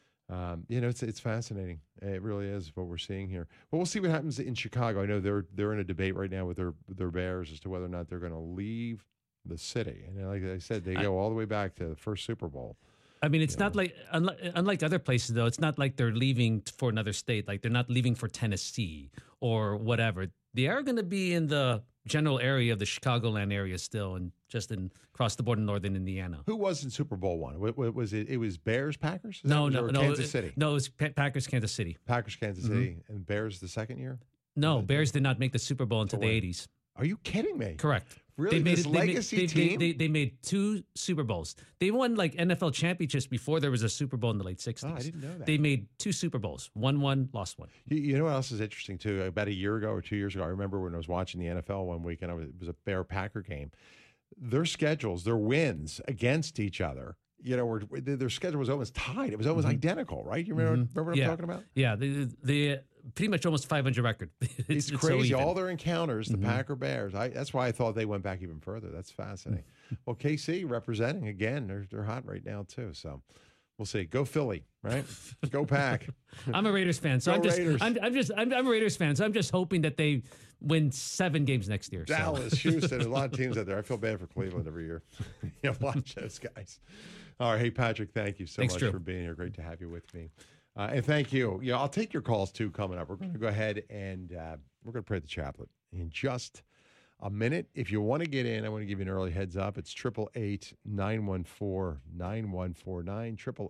It's fascinating. It really is what we're seeing here. Well, we'll see what happens in Chicago. I know they're in a debate right now with their Bears as to whether or not they're going to leave the city. And like I said, they go all the way back to the first Super Bowl. I mean, it's not like, unlike other places, though, it's not like they're leaving for another state. Like they're not leaving for Tennessee or whatever. They are going to be in the general area of the Chicagoland area still, and just across the border in northern Indiana. Who was in Super Bowl one? Was it? It was Bears, Packers? No, Kansas City. No, it was Packers, Kansas City. Packers, Kansas City, and Bears the second year. No, Bears did not make the Super Bowl until the 80s. Are you kidding me? Correct. Really? This legacy team? They made 2 Super Bowls. They won like NFL championships before there was a Super Bowl in the late 60s. Oh, I didn't know that. They made 2 Super Bowls. Won one, lost one. You know what else is interesting, too? About a year ago or 2 years ago, I remember when I was watching the NFL one week, and it was a Bear-Packer game. Their schedules, their wins against each other, their schedule was almost tied. It was almost identical, right? You remember what I'm talking about? Yeah, they pretty much almost 500 record. It's so crazy. even. All their encounters, the Packer Bears. That's why I thought they went back even further. That's fascinating. Well, KC representing again. They're hot right now too. So we'll see. Go Philly, right? Go Pack. I'm a Raiders fan, so Raiders. I'm a Raiders fan, so I'm just hoping that they win 7 games next year. Dallas, Houston, there's a lot of teams out there. I feel bad for Cleveland every year. Watch those guys. All right, hey Patrick, thank you so much for being here. Great to have you with me. And thank you. I'll take your calls too coming up. We're going to go ahead and we're going to pray the chaplet in just a minute. If you want to get in, I want to give you an early heads up. It's 888-914-9149,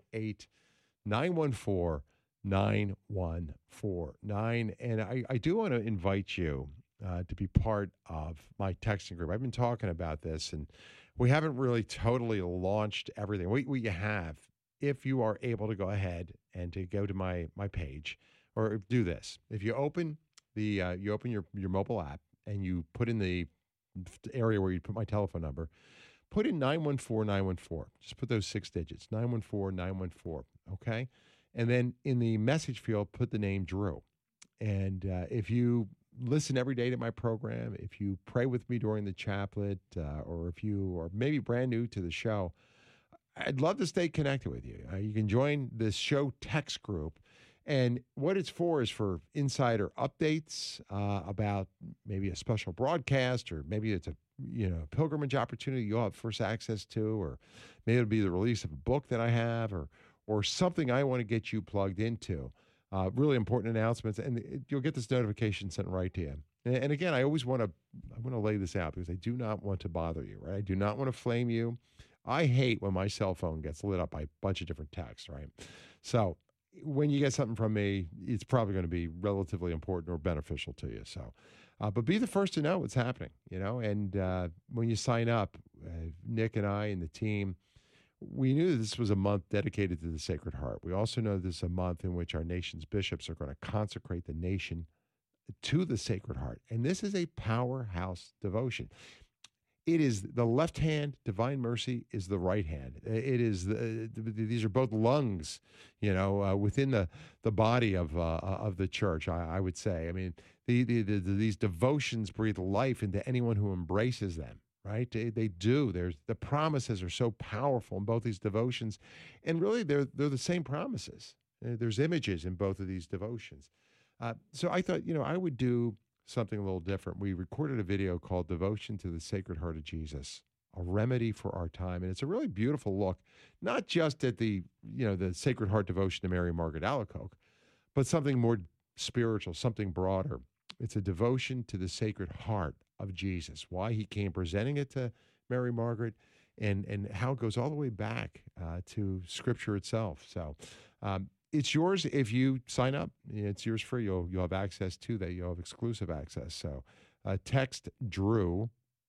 888-914-9149. And I do want to invite you to be part of my texting group. I've been talking about this, and we haven't really totally launched everything. We have. If you are able to go ahead and to go to my page, or do this, if you open your mobile app and you put in the area where you put my telephone number, put in 914-914. Just put those 6 digits, 914-914. Okay, and then in the message field, put the name Drew. And if you listen every day to my program, if you pray with me during the chaplet, or if you are maybe brand new to the show, I'd love to stay connected with you. You can join this show text group. And what it's for is for insider updates about maybe a special broadcast, or maybe it's a pilgrimage opportunity you'll have first access to, or maybe it'll be the release of a book that I have, or something I want to get you plugged into. Really important announcements, and you'll get this notification sent right to you. And again, I want to lay this out because I do not want to bother you, right? I do not want to flame you. I hate when my cell phone gets lit up by a bunch of different texts, right? So when you get something from me, it's probably going to be relatively important or beneficial to you. So, but be the first to know what's happening, and when you sign up, Nick and I and the team, we knew this was a month dedicated to the Sacred Heart. We also know this is a month in which our nation's bishops are going to consecrate the nation to the Sacred Heart. And this is a powerhouse devotion. It is the left hand, divine mercy is the right hand. It is these are both lungs, within the body of the church. I would say. I mean, these devotions breathe life into anyone who embraces them. Right? They do. The promises are so powerful in both these devotions, and really they're the same promises. There's images in both of these devotions. So I thought, I would do something a little different. We recorded a video called Devotion to the Sacred Heart of Jesus, a remedy for our time. And it's a really beautiful look, not just at the Sacred Heart devotion to Mary Margaret Alacoque, but something more spiritual, something broader. It's a devotion to the Sacred Heart of Jesus, why he came, presenting it to Mary Margaret, and how it goes all the way back to Scripture itself. So it's yours if you sign up. It's yours free. You'll have access to that. You'll have exclusive access. So text Drew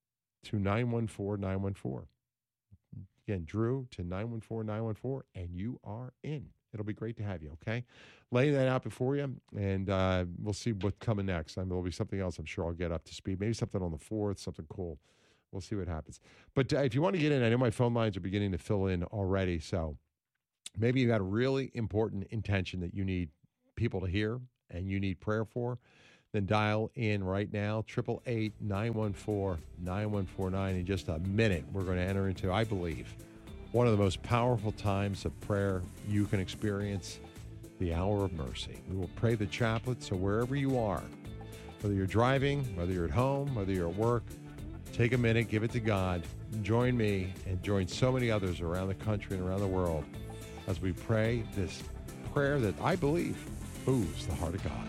to 914-914. Again, Drew to 914-914, and you are in. It'll be great to have you, okay? Laying that out before you, and we'll see what's coming next. There'll be something else I'm sure I'll get up to speed. Maybe something on the 4th, something cool. We'll see what happens. But if you want to get in, I know my phone lines are beginning to fill in already, so maybe you got a really important intention that you need people to hear and you need prayer for, then dial in right now, 888-914-9149. In just a minute, we're going to enter into, I believe, one of the most powerful times of prayer you can experience, the hour of mercy. We will pray the chaplet, so wherever you are, whether you're driving, whether you're at home, whether you're at work, take a minute, give it to God, join me, and join so many others around the country and around the world as we pray this prayer that I believe moves the heart of God.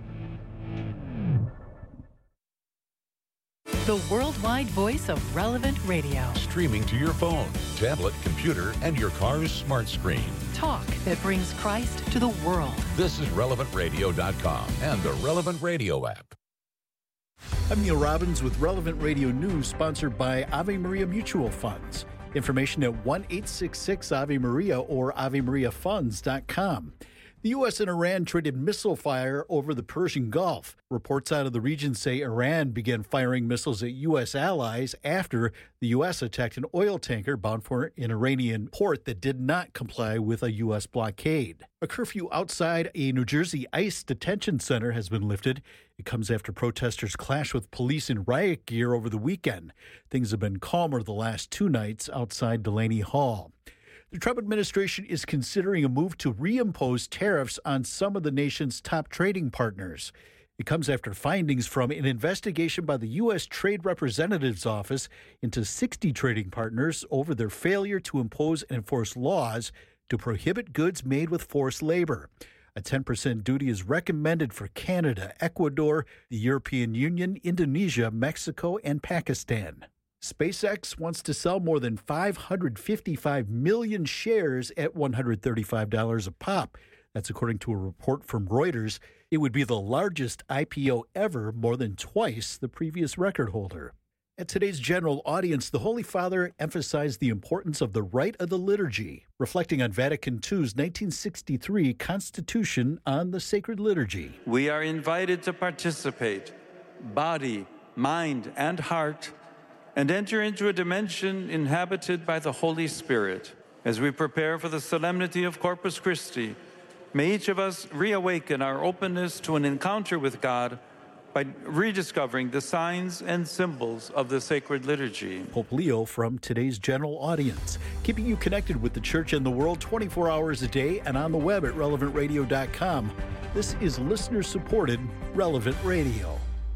The worldwide voice of Relevant Radio. Streaming to your phone, tablet, computer, and your car's smart screen. Talk that brings Christ to the world. This is RelevantRadio.com and the Relevant Radio app. I'm Neil Robbins with Relevant Radio News, sponsored by Ave Maria Mutual Funds. Information at 1-866-AVE-MARIA or AveMariaFunds.com. The U.S. and Iran traded missile fire over the Persian Gulf. Reports out of the region say Iran began firing missiles at U.S. allies after the U.S. attacked an oil tanker bound for an Iranian port that did not comply with a U.S. blockade. A curfew outside a New Jersey ICE detention center has been lifted. It comes after protesters clashed with police in riot gear over the weekend. Things have been calmer the last 2 nights outside Delaney Hall. The Trump administration is considering a move to reimpose tariffs on some of the nation's top trading partners. It comes after findings from an investigation by the U.S. Trade Representative's Office into 60 trading partners over their failure to impose and enforce laws to prohibit goods made with forced labor. A 10% duty is recommended for Canada, Ecuador, the European Union, Indonesia, Mexico, and Pakistan. SpaceX wants to sell more than 555 million shares at $135 a pop. That's according to a report from Reuters. It would be the largest IPO ever, more than twice the previous record holder. At today's general audience, the Holy Father emphasized the importance of the rite of the liturgy, reflecting on Vatican II's 1963 Constitution on the Sacred Liturgy. We are invited to participate, body, mind, and heart, and enter into a dimension inhabited by the Holy Spirit. As we prepare for the solemnity of Corpus Christi, may each of us reawaken our openness to an encounter with God by rediscovering the signs and symbols of the sacred liturgy. Pope Leo from today's general audience, keeping you connected with the church and the world 24 hours a day and on the web at relevantradio.com. This is listener-supported Relevant Radio.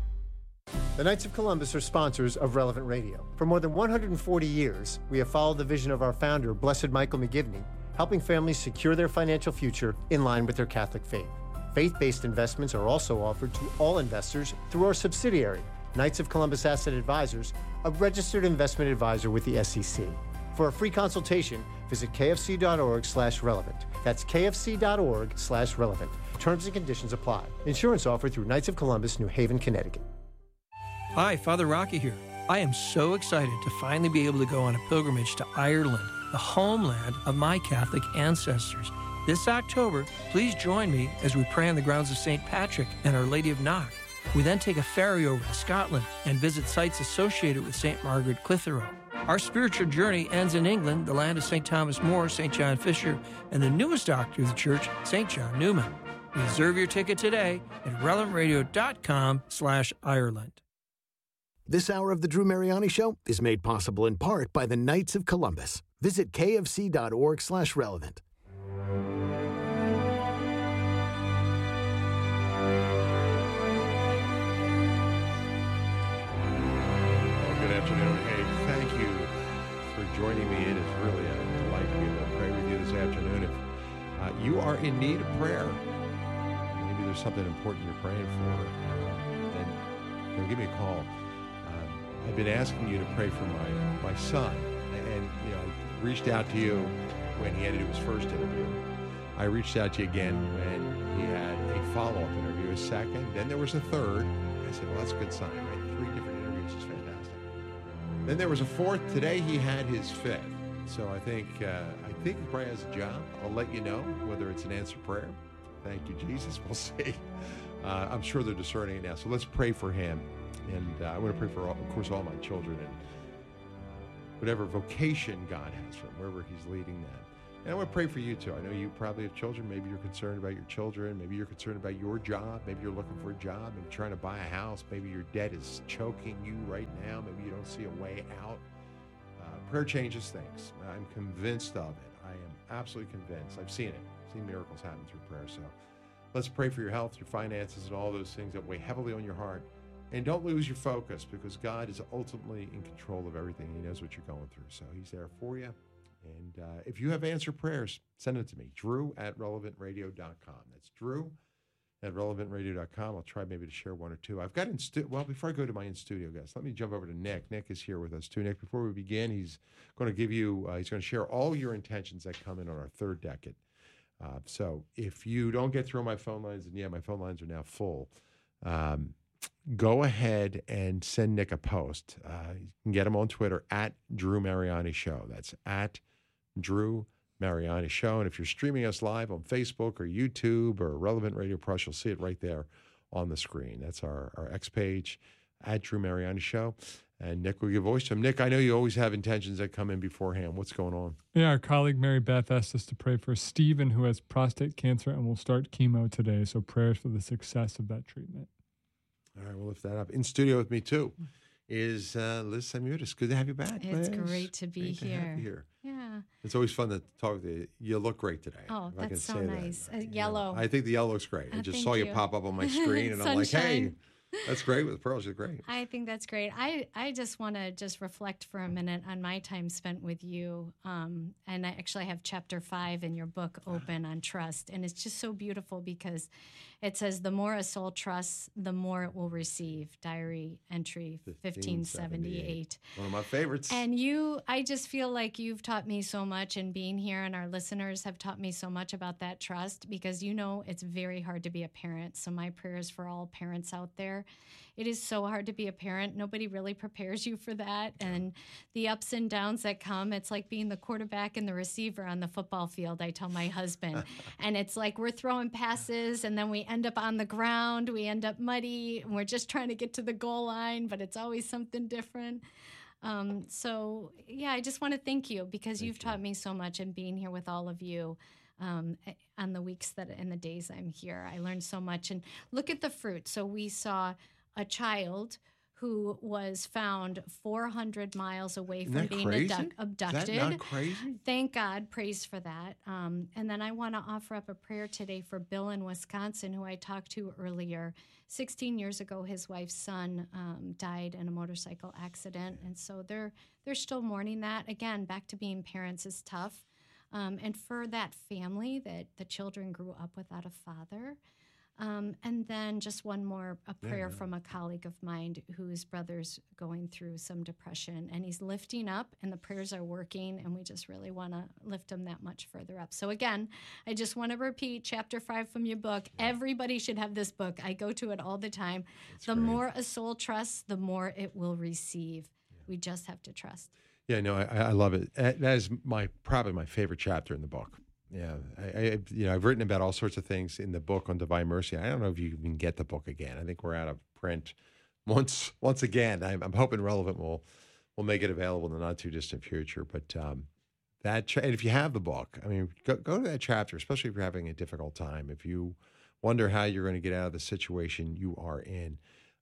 The Knights of Columbus are sponsors of Relevant Radio. For more than 140 years, we have followed the vision of our founder, Blessed Michael McGivney, helping families secure their financial future in line with their Catholic faith. Faith-based investments are also offered to all investors through our subsidiary, Knights of Columbus Asset Advisors, a registered investment advisor with the SEC. For a free consultation, visit kfc.org/relevant. That's kfc.org/relevant. Terms and conditions apply. Insurance offered through Knights of Columbus, New Haven, Connecticut. Hi, Father Rocky here. I am so excited to finally be able to go on a pilgrimage to Ireland, the homeland of my Catholic ancestors. This October, please join me as we pray on the grounds of St. Patrick and Our Lady of Knock. We then take a ferry over to Scotland and visit sites associated with St. Margaret Clitheroe. Our spiritual journey ends in England, the land of St. Thomas More, St. John Fisher, and the newest doctor of the church, St. John Newman. Reserve your ticket today at relevantradio.com/Ireland. This hour of the Drew Mariani Show is made possible in part by the Knights of Columbus. Visit kfc.org/relevant. Good afternoon. Hey, thank you for joining me. It is really a delight to be able to pray with you this afternoon. If you are in need of prayer, maybe there's something important you're praying for, then give me a call. I've been asking you to pray for my son, and I reached out to you when he had to do his first interview. I reached out to you again when he had a follow-up interview, a second, then there was a third. I said, well, that's a good sign, right? 3 different interviews is fantastic. Then there was a fourth. Today he had his 5th. So I think he probably has a job. I'll let you know whether it's an answered prayer. Thank you, Jesus. We'll see. I'm sure they're discerning it now. So let's pray for him. And I want to pray for, of course, all my children and whatever vocation God has for him, wherever he's leading them. And I want to pray for you, too. I know you probably have children. Maybe you're concerned about your children. Maybe you're concerned about your job. Maybe you're looking for a job. Maybe trying to buy a house. Maybe your debt is choking you right now. Maybe you don't see a way out. Prayer changes things. I'm convinced of it. I am absolutely convinced. I've seen it. I've seen miracles happen through prayer. So let's pray for your health, your finances, and all those things that weigh heavily on your heart. And don't lose your focus, because God is ultimately in control of everything. He knows what you're going through. So he's there for you. And if you have answered prayers, send it to me, drew@relevantradio.com. That's drew@relevantradio.com. I'll try maybe to share one or two. I've got before I go to my in-studio guest, let me jump over to Nick. Nick is here with us too. Nick, before we begin, he's going to give you, he's going to share all your intentions that come in on our third decade. So if you don't get through my phone lines, and my phone lines are now full, go ahead and send Nick a post. You can get him on Twitter @Drew Mariani Show. That's @Drew Mariani Show. And if you're streaming us live on Facebook or YouTube or Relevant Radio Plus, you'll see it right there on the screen. That's our X page, @Drew Mariani Show. And Nick will give voice to him. Nick, I know you always have intentions that come in beforehand. What's going on? Yeah, our colleague Mary Beth asked us to pray for Stephen, who has prostate cancer and will start chemo today. So prayers for the success of that treatment. All right, we'll lift that up. In studio with me, too, is Liz Samutis. Good to have you back, It's Liz. great to be great here. To have you here. Yeah. It's always fun to talk with you. You look great today. Oh, if I can that's so say that. nice. Yellow. I think the yellow looks great. I just thank saw you you. pop up on my screen, and I'm like, hey, Sunshine. that's great with the pearls. You're great. I think that's great. I just want to just reflect for a minute on my time spent with you. And I actually have chapter 5 in your book open on trust. And it's just so beautiful because it says, the more a soul trusts, the more it will receive. Diary entry 1578. One of my favorites. And I just feel like you've taught me so much, and being here and our listeners have taught me so much about that trust, because it's very hard to be a parent. So my prayers for all parents out there. It is so hard to be a parent. Nobody really prepares you for that. And the ups and downs that come, it's like being the quarterback and the receiver on the football field, I tell my husband. And it's like we're throwing passes, and then we end up on the ground, we end up muddy, and we're just trying to get to the goal line, but it's always something different. So, I just want to thank you, because you've taught me so much, and being here with all of you on the weeks and the days I'm here. I learned so much. And look at the fruit. So we saw a child who was found 400 miles away from being abducted. Is that not crazy? Thank God. Praise for that. And then I want to offer up a prayer today for Bill in Wisconsin, who I talked to earlier. 16 years ago, his wife's son died in a motorcycle accident. And so they're still mourning that. Again, back to being parents is tough. And for that family that the children grew up without a father. And then just one more, a prayer from a colleague of mine whose brother's going through some depression, and he's lifting up, and the prayers are working, and we just really want to lift him that much further up. So again, I just want to repeat chapter 5 from your book. Everybody should have this book. I go to it all the time. That's great. More a soul trusts, the more it will receive. We just have to trust. Yeah, no, I love it. That is probably my favorite chapter in the book. Yeah, I've written about all sorts of things in the book on Divine Mercy. I don't know if you can get the book again. I think we're out of print once again. I'm hoping Relevant will make it available in the not too distant future. But and if you have the book, I mean, go to that chapter, especially if you're having a difficult time. If you wonder how you're going to get out of the situation you are in.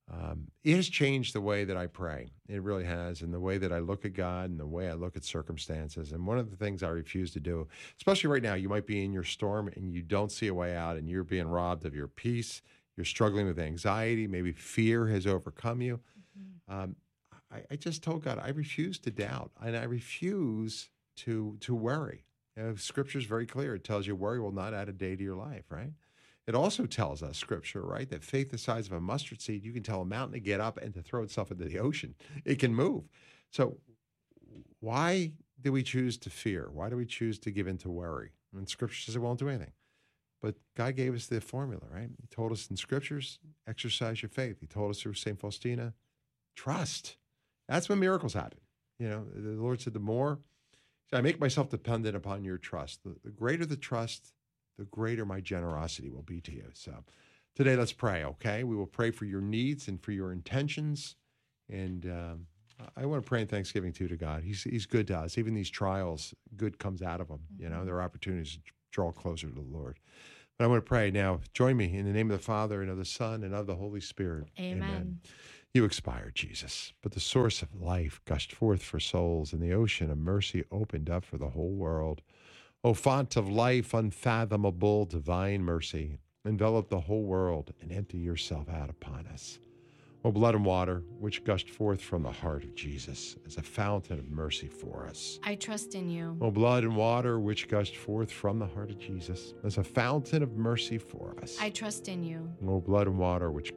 It has changed the way that I pray. It really has, and the way that I look at God and the way I look at circumstances. And one of the things I refuse to do, especially right now, you might be in your storm and you don't see a way out, and you're being robbed of your peace. You're struggling with anxiety. Maybe fear has overcome you. Mm-hmm. I just told God, I refuse to doubt, and I refuse to worry. Scripture is very clear. It tells you worry will not add a day to your life, right? It also tells us, Scripture, right, that faith the size of a mustard seed, you can tell a mountain to get up and to throw itself into the ocean. It can move. So why do we choose to fear? Why do we choose to give in to worry? And Scripture says it won't do anything. But God gave us the formula, right? He told us in Scriptures, exercise your faith. He told us through St. Faustina, trust. That's when miracles happen. The Lord said the more So I make myself dependent upon your trust. The greater the trust, the greater my generosity will be to you. So today, let's pray, okay? We will pray for your needs and for your intentions. And I want to pray in thanksgiving, too, to God. He's good to us. Even these trials, good comes out of them. You know, there are opportunities to draw closer to the Lord. But I want to pray now. Join me in the name of the Father, and of the Son, and of the Holy Spirit. Amen. You expired, Jesus, but the source of life gushed forth for souls, and the ocean of mercy opened up for the whole world. O font of life, unfathomable, divine mercy, envelop the whole world and empty yourself out upon us. O blood and water, which gushed forth from the heart of Jesus as a fountain of mercy for us. I trust in you. O blood and water, which gushed forth from the heart of Jesus as a fountain of mercy for us. I trust in you. O blood and water, which